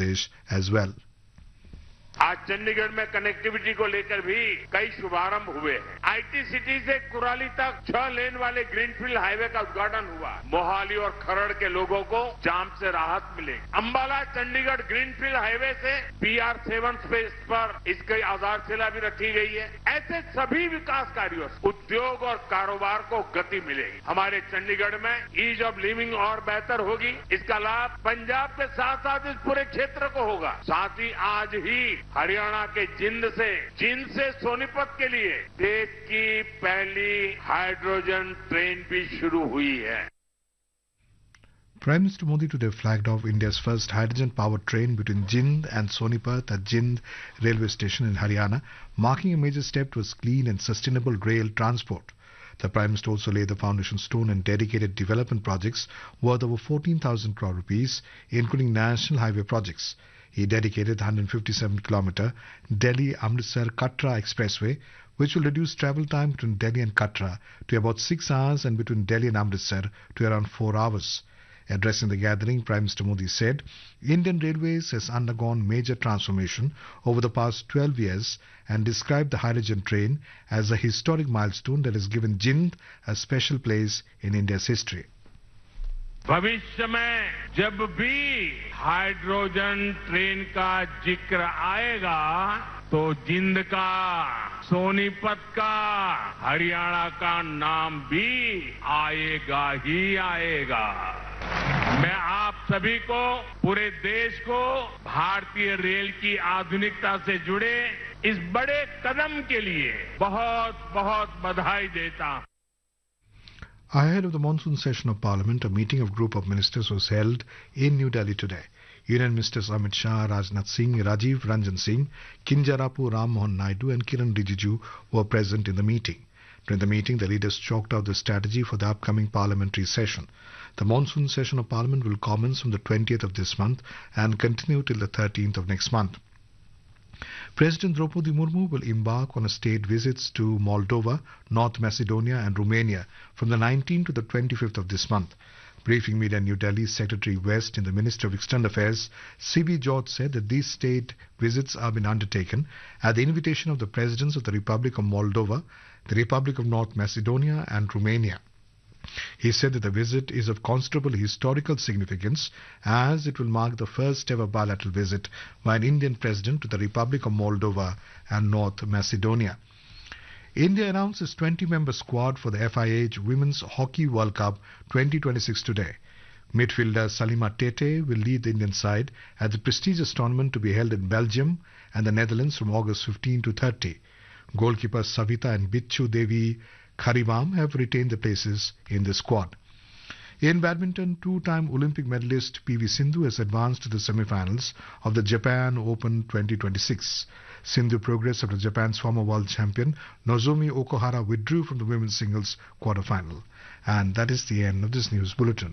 Pradesh as well. आज चंडीगढ़ में connectivity को लेकर भी कई शुभारंभ हुए हैं। आईटी सिटी से कुराली तक 6 लेन वाले ग्रीनफील्ड हाईवे का उद्घाटन हुआ। मोहाली और खरड़ के लोगों को जाम से राहत मिलेगी। अंबाला चंडीगढ़ ग्रीनफील्ड हाईवे से PR7 स्पेस पर इसकी आधारशिला भी रखी गई है। ऐसे सभी विकास कार्यों से उद्योग और कारोबार को गति मिलेगी। हमारे चंडीगढ़ में ईज ऑफ लिविंग और बेहतर होगी। इसका लाभ पंजाब के साथ साथ इस पूरे क्षेत्र को होगा। साथ ही आज ही हरियाणा के जिंद से सोनीपत के लिए देश की पहली हाइड्रोजन ट्रेन भी शुरू हुई है। Prime Minister Modi today flagged off India's first hydrogen-powered train between Jind and Sonipat at Jind railway station in Haryana, marking a major step towards clean and sustainable rail transport. The Prime Minister also laid the foundation stone and dedicated development projects worth over 14,000 crore rupees, including national highway projects. He dedicated 157-kilometer Delhi-Amritsar-Katra expressway, which will reduce travel time between Delhi and Katra to about 6 hours and between Delhi and Amritsar to around 4 hours. Addressing the gathering, Prime Minister Modi said, Indian Railways has undergone major transformation over the past 12 years and described the hydrogen train as a historic milestone that has given Jind a special place in India's history. भविष्य में जब भी hydrogen train का जिक्र आएगा तो जिंद का, सोनीपत का, हरियाणा का नाम भी आएगा ही आएगा। मैं आप सभी को, पूरे देश को भारतीय रेल की आधुनिकता से जुड़े इस बड़े कदम के लिए बहुत बहुत बधाई देता हूं। Ahead of the monsoon session of Parliament, a meeting of group of ministers was held in New Delhi today. Union Ministers Amit Shah, Rajnath Singh, Rajiv Ranjan Singh, Kinjarapu Ram Mohan Naidu and Kiran Rijiju were present in the meeting. During the meeting, the leaders chalked out the strategy for the upcoming parliamentary session. The monsoon session of Parliament will commence from the 20th of this month and continue till the 13th of next month. President Draupadi Murmu will embark on a state visits to Moldova, North Macedonia and Romania from the 19th to the 25th of this month. Briefing media in New Delhi, Secretary West in the Ministry of External Affairs, C.B. George said that these state visits have been undertaken at the invitation of the Presidents of the Republic of Moldova, the Republic of North Macedonia and Romania. He said that the visit is of considerable historical significance as it will mark the first ever bilateral visit by an Indian president to the Republic of Moldova and North Macedonia. India announced its 20-member squad for the FIH Women's Hockey World Cup 2026 today. Midfielder Salima Tete will lead the Indian side at the prestigious tournament to be held in Belgium and the Netherlands from August 15 to 30. Goalkeepers Savita and Bichu Devi Kharibam have retained their places in the squad. In badminton, two-time Olympic medalist PV Sindhu has advanced to the semi-finals of the Japan Open 2026. Sindhu progressed after Japan's former world champion Nozomi Okuhara withdrew from the women's singles quarter-final. And that is the end of this news bulletin.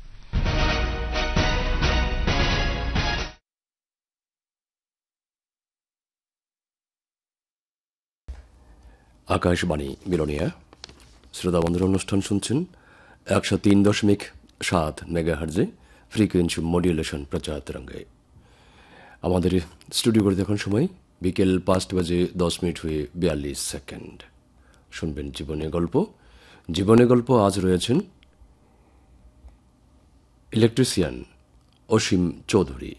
Akashvani Belonia শ্রোতা বন্ধুরা অনুষ্ঠান শুনছেন 103.7 মেগাহার্জে frequency modulation প্রচার তরঙ্গে। আমাদের studio করে এখন সময় বিকেল 5:10 হয়ে 42 সেকেন্ড। শুনবেন জীবনের গল্প। জীবনের গল্প আজ রয়েছেন ইলেকট্রিশিয়ান অসীম চৌধুরী।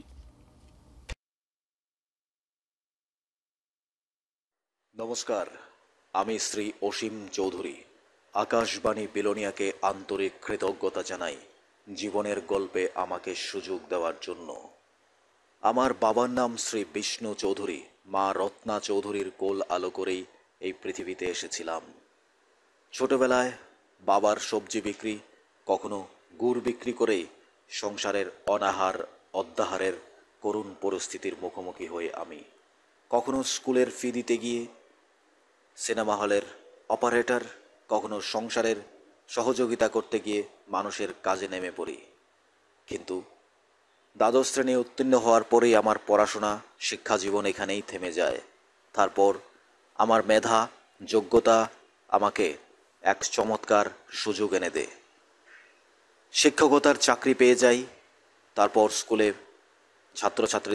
নমস্কার, আমি শ্রী অসীম চৌধুরী। আকাশবাণী বিলোনিয়াকে আন্তরিক কৃতজ্ঞতা জানাই জীবনের গল্পে আমাকে সুযোগ দেওয়ার জন্য। আমার বাবার নাম শ্রী বিষ্ণু চৌধুরী। মা রত্না চৌধুরীর কোল আলো করেই এই পৃথিবীতে এসেছিলাম। ছোটবেলায় বাবার সবজি বিক্রি, কখনো গুড় বিক্রি করেই সংসারের অনাহার অদ্যাহারের করুণ পরিস্থিতির মুখোমুখি হয়ে আমি কখনো স্কুলের ফি দিতে গিয়ে সিনেমা হলের অপারেটর, কখনো সংসারের সহযোগিতা করতে গিয়ে মানুষের কাজে নেমে পড়ি। কিন্তু দ্বাদশ শ্রেণী উত্তীর্ণ হওয়ার পরেই আমার পড়াশোনা শিক্ষা জীবন এখানেই থেমে যায়। তারপর আমার মেধা যোগ্যতা আমাকে এক চমৎকার সুযোগ এনে দেয়। শিক্ষকতার চাকরি পেয়ে যাই। তারপর স্কুলে ছাত্রছাত্রী